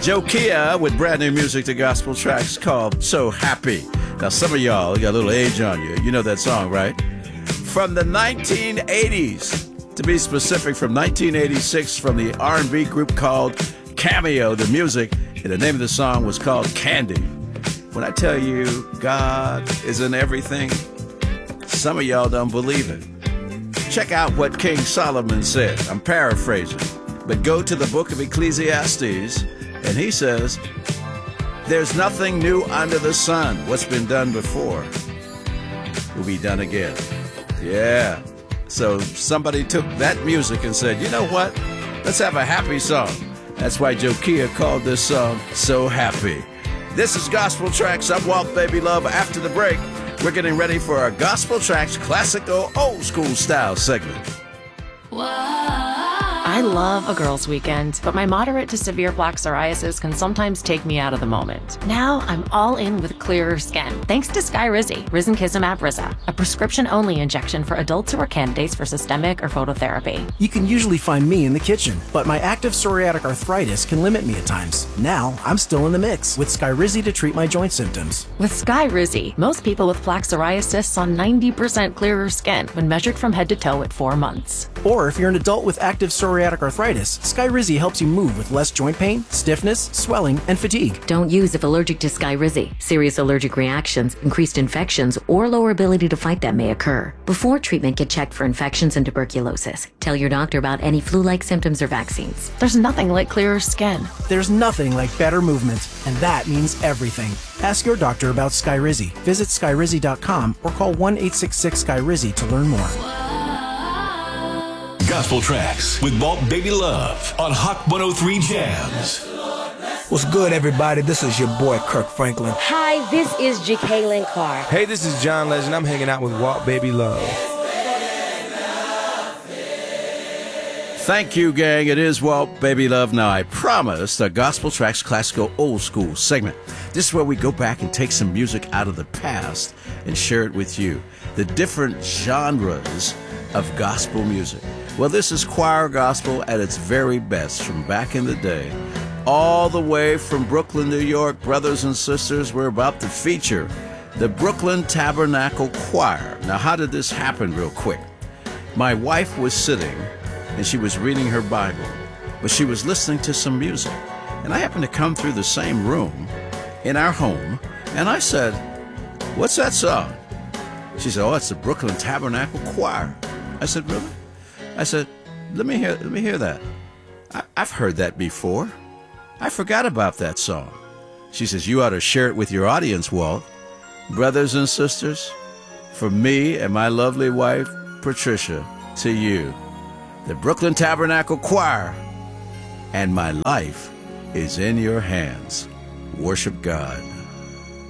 Joe Kia with brand new music to Gospel Tracks called So Happy. Now, some of y'all got a little age on you. You know that song, right? From the 1980s, to be specific, from 1986, from the R&B group called Cameo. The music and the name of the song was called Candy. When I tell you God is in everything, some of y'all don't believe it. Check out what King Solomon said. I'm paraphrasing. But go to the book of Ecclesiastes, and he says, there's nothing new under the sun. What's been done before will be done again. Yeah. So somebody took that music and said, you know what? Let's have a happy song. That's why Joe Kia called this song So Happy. This is Gospel Tracks. I'm Walt Baby Love. After the break, we're getting ready for our Gospel Tracks classical old school style segment. I love a girls' weekend, but my moderate to severe plaque psoriasis can sometimes take me out of the moment. Now I'm all in with clearer skin, thanks to Skyrizi, Risankizumab Riza, a prescription-only injection for adults who are candidates for systemic or phototherapy. You can usually find me in the kitchen, but my active psoriatic arthritis can limit me at times. Now I'm still in the mix with Skyrizi to treat my joint symptoms. With Skyrizi, most people with plaque psoriasis saw 90% clearer skin when measured from head to toe at 4 months. Or if you're an adult with active psoriatic arthritis, Skyrizi helps you move with less joint pain, stiffness, swelling, and fatigue. Don't use if allergic to Skyrizi. Serious allergic reactions, increased infections, or lower ability to fight them may occur. Before treatment, get checked for infections and tuberculosis. Tell your doctor about any flu-like symptoms or vaccines. There's nothing like clearer skin. There's nothing like better movement, and that means everything. Ask your doctor about Skyrizi. Visit Skyrizi.com or call 1-866-SKYRIZI to learn more. Gospel Tracks with Walt Baby Love on Hot 103 Jams. What's good, everybody? This is your boy, Kirk Franklin. Hi, this is Jacqueline Carr. Hey, this is John Legend. I'm hanging out with Walt Baby Love. Thank you, gang. It is Walt Baby Love. Now, I promised a Gospel Tracks classical old school segment. This is where we go back and take some music out of the past and share it with you. The different genres of gospel music. Well, this is choir gospel at its very best from back in the day. All the way from Brooklyn, New York, brothers and sisters, we're about to feature the Brooklyn Tabernacle Choir. Now, how did this happen real quick? My wife was sitting and she was reading her Bible, but she was listening to some music. And I happened to come through the same room in our home, and I said, what's that song? She said, oh, it's the Brooklyn Tabernacle Choir. I said, really? I said, let me hear that. I've heard that before. I forgot about that song. She says, you ought to share it with your audience, Walt. Brothers and sisters, from me and my lovely wife, Patricia, to you, the Brooklyn Tabernacle Choir, and my life is in your hands. Worship God.